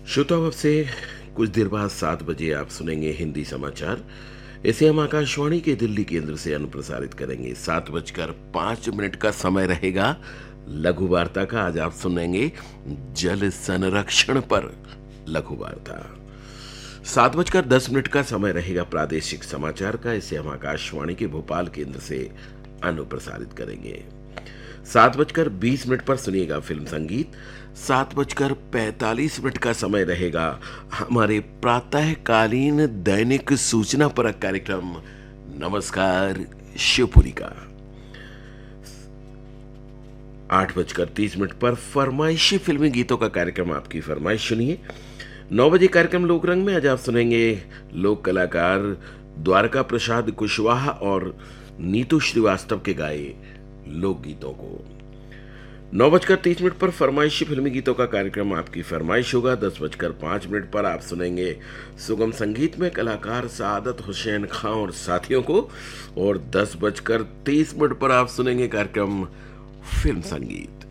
श्रोताओं, अब से कुछ देर बाद 7 बजे आप सुनेंगे हिंदी समाचार। इसे हम आकाशवाणी के दिल्ली केंद्र से अनुप्रसारित करेंगे। 7:05 का समय रहेगा लघु वार्ता का। आज आप सुनेंगे जल संरक्षण पर लघु वार्ता। 7:10 का समय रहेगा प्रादेशिक समाचार का। इसे हम आकाशवाणी के भोपाल केंद्र से अनुप्रसारित करेंगे। 7:20 पर सुनिएगा फिल्म संगीत। 7:45 का समय रहेगा हमारे प्रातःकालीन दैनिक सूचना परक कार्यक्रम नमस्कार शिवपुरी का। 8:30 पर फरमाइशी फिल्मी गीतों का कार्यक्रम आपकी फरमाइश सुनिए। 9 बजे कार्यक्रम लोकरंग में आज आप सुनेंगे लोक कलाकार द्वारका प्रसाद कुशवाहा और नीतू श्रीवास्तव के गाए लोकगीतों को। 9:30 पर फरमाइशी फिल्मी गीतों का कार्यक्रम आपकी फरमाइश होगा। 10:05 पर आप सुनेंगे सुगम संगीत में कलाकार सादत हुसैन खां और साथियों को। और 10:30 पर आप सुनेंगे कार्यक्रम फिल्म संगीत।